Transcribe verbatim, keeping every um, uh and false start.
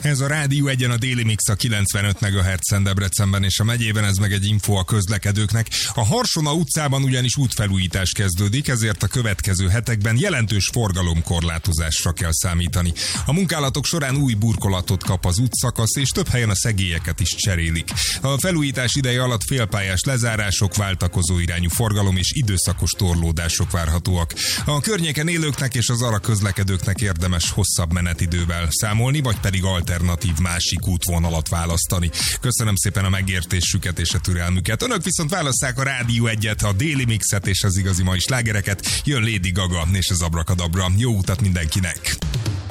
Ez a Rádió Egyen a Déli Mix a kilencvenöt megahertzen Debrecenben és a megyében, ez meg egy info a közlekedőknek. A Harsona utcában ugyanis útfelújítás kezdődik, ezért a következő hetekben jelentős forgalomkorlátozásra kell számítani. A munkálatok során új burkolatot kap az útszakasz, és több helyen a szegélyeket is cserélik. A felújítás ideje alatt félpályás lezárások, váltakozó irányú forgalom és időszakos torlódások várhatóak. A környéken élőknek és az arra közlekedőknek érdemes hosszabb menetidővel számolni, vagy pedig alternatív másik útvonalat választani. Köszönöm szépen a megértésüket és a türelmüket. Önök viszont válasszák a Rádió Egyet, a Déli Mixet és az igazi mai slágereket. Jön Lady Gaga és az Abrakadabra. Jó utat mindenkinek!